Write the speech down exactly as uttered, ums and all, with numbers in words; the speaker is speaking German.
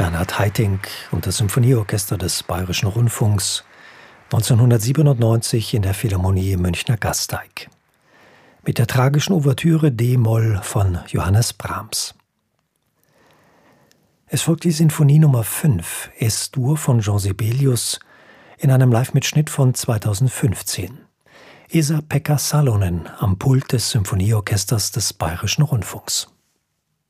Bernhard Haitink und das Symphonieorchester des Bayerischen Rundfunks, neunzehnhundertsiebenundneunzig in der Philharmonie Münchner Gasteig. Mit der tragischen Ouvertüre D-Moll von Johannes Brahms. Es folgt die Sinfonie Nummer fünf, Es-Dur von Jean Sibelius, in einem Live-Mitschnitt von zweitausendfünfzehn. Esa-Pekka Salonen am Pult des Symphonieorchesters des Bayerischen Rundfunks.